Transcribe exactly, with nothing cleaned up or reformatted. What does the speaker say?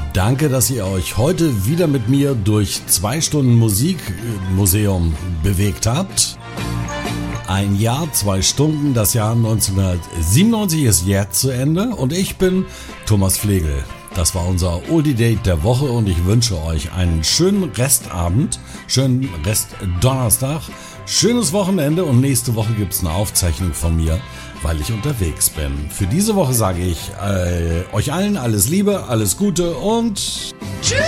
Danke, dass ihr euch heute wieder mit mir durch zwei Stunden Musikmuseum bewegt habt. Ein Jahr, zwei Stunden, das Jahr neunzehnhundertsiebenundneunzig ist jetzt zu Ende und ich bin Thomas Flegel. Das war unser Oldie Date der Woche und ich wünsche euch einen schönen Restabend, schönen Rest-Donnerstag, schönes Wochenende und nächste Woche gibt es eine Aufzeichnung von mir, weil ich unterwegs bin. Für diese Woche sage ich äh, euch allen alles Liebe, alles Gute und tschüss!